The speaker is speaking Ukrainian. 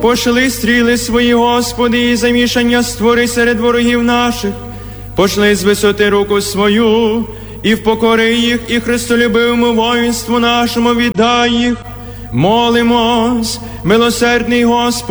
Пошли стріли свої, Господи, і замішання створи серед ворогів наших. Пошли з висоти руку свою, і впокори їх, і христолюбивому воїнству нашому віддай їх. Молимось, милосердний Господи,